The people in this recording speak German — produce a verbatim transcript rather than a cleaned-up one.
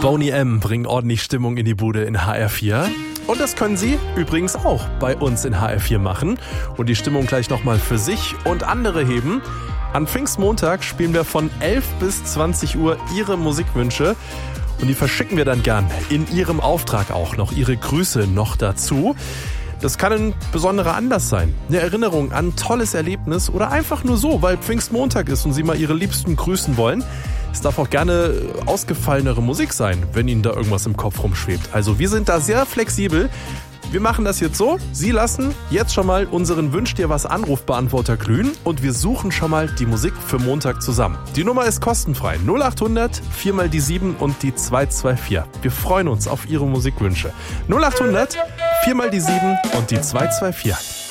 Boney M. bringen ordentlich Stimmung in die Bude in H R vier. Und das können Sie übrigens auch bei uns in H R vier machen und die Stimmung gleich nochmal für sich und andere heben. An Pfingstmontag spielen wir von elf bis zwanzig Uhr Ihre Musikwünsche und die verschicken wir dann gern in Ihrem Auftrag auch noch, Ihre Grüße noch dazu. Das kann ein besonderer Anlass sein, eine Erinnerung an ein tolles Erlebnis oder einfach nur so, weil Pfingstmontag ist und Sie mal Ihre Liebsten grüßen wollen. Es darf auch gerne ausgefallenere Musik sein, wenn Ihnen da irgendwas im Kopf rumschwebt. Also wir sind da sehr flexibel. Wir machen das jetzt so, Sie lassen jetzt schon mal unseren Wünsch dir was Anrufbeantworter glühen und wir suchen schon mal die Musik für Montag zusammen. Die Nummer ist kostenfrei, null acht hundert vier mal die sieben und die zwei zwei vier. Wir freuen uns auf Ihre Musikwünsche. null acht hundert vier mal die sieben und die zwei zwei vier.